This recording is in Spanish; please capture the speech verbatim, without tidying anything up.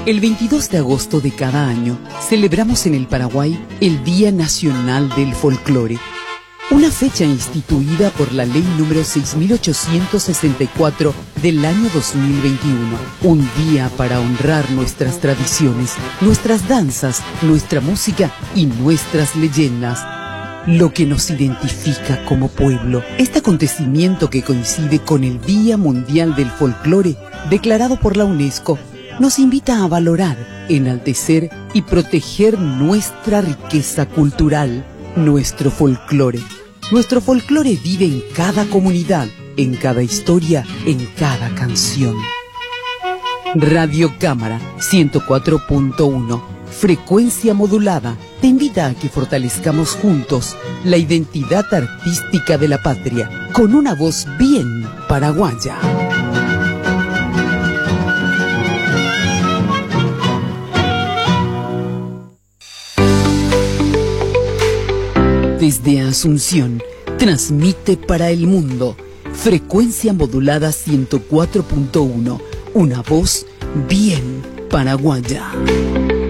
El veintidós de agosto de cada año celebramos en el Paraguay el Día Nacional del Folclore, una fecha instituida por la Ley número seis mil ochocientos sesenta y cuatro del año dos mil veintiuno. Un día para honrar nuestras tradiciones, nuestras danzas, nuestra música y nuestras leyendas. Lo que nos identifica como pueblo. Este acontecimiento, que coincide con el Día Mundial del Folclore, declarado por la UNESCO, nos invita a valorar, enaltecer y proteger nuestra riqueza cultural, nuestro folclore. Nuestro folclore vive en cada comunidad, en cada historia, en cada canción. Radio Cámara ciento cuatro punto uno, frecuencia modulada, te invita a que fortalezcamos juntos la identidad artística de la patria, con una voz bien paraguaya. Desde Asunción, transmite para el mundo, frecuencia modulada ciento cuatro punto uno, una voz bien paraguaya.